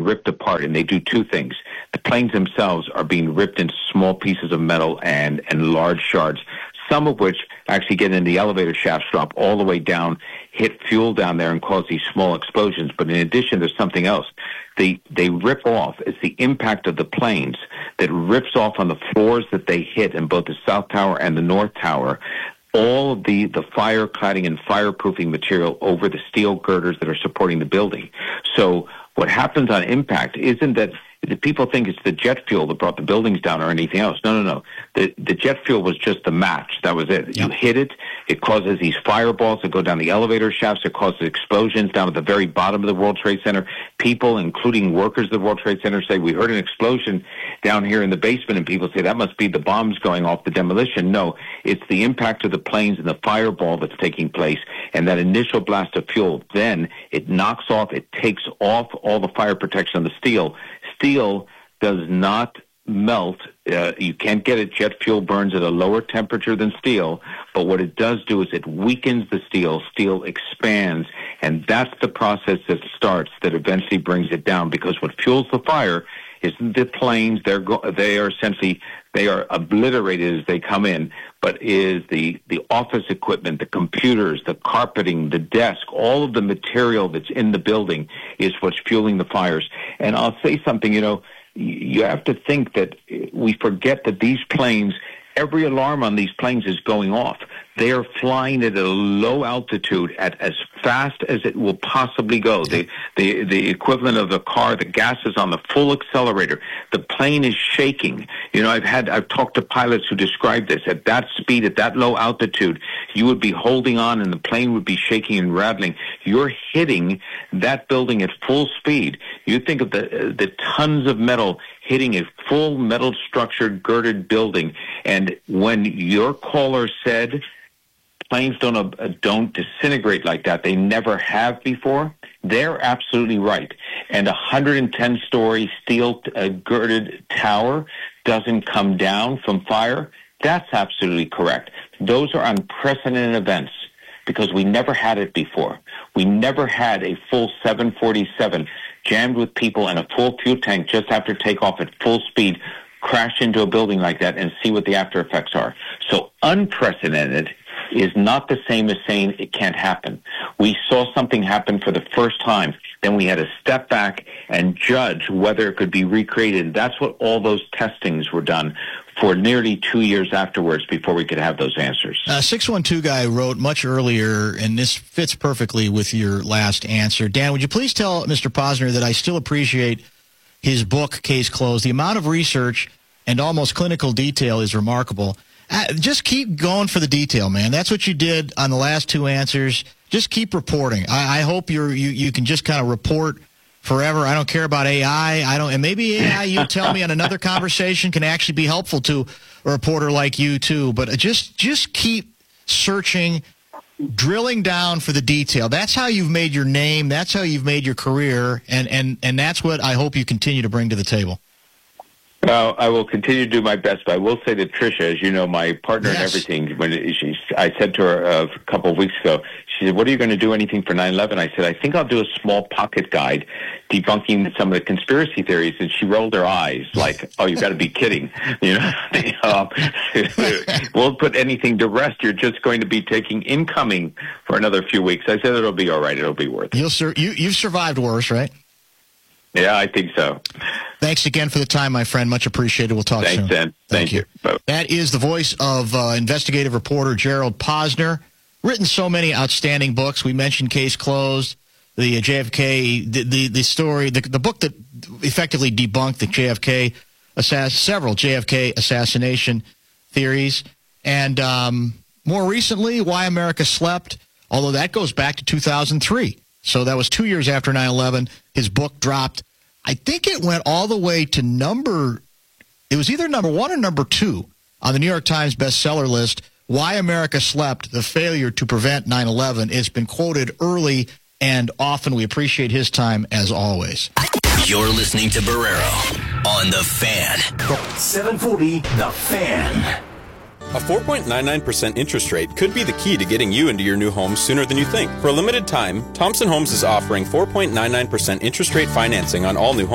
ripped apart, and they do two things. The planes themselves are being ripped into small pieces of metal and large shards, some of which actually get in the elevator shafts, drop all the way down, hit fuel down there, and cause these small explosions. But in addition, there's something else. They rip off. It's the impact of the planes that rips off on the floors that they hit in both the South Tower and the North Tower, all of the fire cladding and fireproofing material over the steel girders that are supporting the building. So what happens on impact isn't that the people think it's the jet fuel that brought the buildings down or anything else. No. The jet fuel was just the match. That was it. Yep. You hit it. It causes these fireballs that go down the elevator shafts. It causes explosions down at the very bottom of the World Trade Center. People, including workers of the World Trade Center, say, we heard an explosion down here in the basement, and people say that must be the bombs going off the demolition. No, it's the impact of the planes and the fireball that's taking place, and that initial blast of fuel. Then it knocks off, it takes off all the fire protection on the steel. Steel does not melt. You can't get it. Jet fuel burns at a lower temperature than steel, but what it does do is it weakens the steel. Steel expands, and that's the process that starts that eventually brings it down, because what fuels the fire isn't the planes. They are obliterated as they come in, but is the office equipment, the computers, the carpeting, the desk, all of the material that's in the building is what's fueling the fires. And I'll say something, you have to think that we forget that these planes, every alarm on these planes is going off. They are flying at a low altitude at as fast as it will possibly go. The equivalent of a car, the gas is on the full accelerator. The plane is shaking. I've talked to pilots who describe this. At that speed, at that low altitude, you would be holding on and the plane would be shaking and rattling. You're hitting that building at full speed. You think of the tons of metal hitting a full metal structured girded building. And when your caller said planes don't disintegrate like that, they never have before, they're absolutely right. And a 110-story steel girded tower doesn't come down from fire, that's absolutely correct. Those are unprecedented events because we never had it before. We never had a full 747 jammed with people and a full fuel tank just after takeoff at full speed crash into a building like that and see what the after effects are. So unprecedented is not the same as saying it can't happen. We saw something happen for the first time. Then we had to step back and judge whether it could be recreated. That's what all those testings were done for nearly 2 years afterwards before we could have those answers. 612 guy wrote much earlier, and this fits perfectly with your last answer. Dan, would you please tell Mr. Posner that I still appreciate his book, Case Closed. The amount of research and almost clinical detail is remarkable. Just keep going for the detail, man. That's what you did on the last two answers. Just keep reporting. I hope you can just kind of report forever. I don't care about AI. And maybe AI, you tell me on another conversation, can actually be helpful to a reporter like you too. But just keep searching, drilling down for the detail. That's how you've made your name. That's how you've made your career, and that's what I hope you continue to bring to the table. Well, I will continue to do my best, but I will say that Tricia, as you know, my partner in everything, I said to her a couple of weeks ago, she said, what are you going to do anything for 9/11? I said, I think I'll do a small pocket guide debunking some of the conspiracy theories. And she rolled her eyes like, oh, you've got to be kidding. Won't put anything to rest. You're just going to be taking incoming for another few weeks. I said, it'll be all right. It'll be worth it. You've survived worse, right? Yeah, I think so. Thanks again for the time, my friend. Much appreciated. We'll talk soon. Thanks, Dan. Thank you. Bye. That is the voice of investigative reporter Gerald Posner. Written so many outstanding books. We mentioned Case Closed, the JFK, the story, the book that effectively debunked the several JFK assassination theories. And more recently, Why America Slept, although that goes back to 2003. So that was 2 years after 9/11. His book dropped. I think it went all the way to it was either number 1 or number 2 on the New York Times bestseller list. Why America Slept, The Failure to Prevent 9/11. It's been quoted early and often. We appreciate his time as always. You're listening to Barrero on The Fan. 740 The Fan. A 4.99% interest rate could be the key to getting you into your new home sooner than you think. For a limited time, Thompson Homes is offering 4.99% interest rate financing on all new homes.